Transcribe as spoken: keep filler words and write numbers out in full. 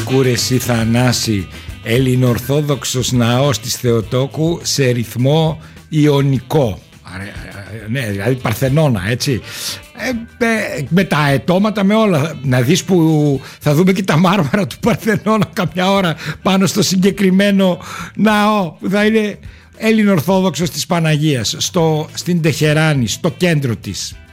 Ακού ρε εσύ Θανάση, Ελληνοορθόδοξος ναός της Θεοτόκου σε ρυθμό ιωνικό. Ναι, δηλαδή Παρθενώνα, έτσι. Ε, με τα αετώματα, με όλα. Να δεις που θα δούμε και τα μάρμαρα του Παρθενώνα κάποια ώρα πάνω στο συγκεκριμένο ναό που θα είναι Ελληνοορθόδοξος της Παναγίας, στο, στην Τεχεράνη, στο κέντρο της.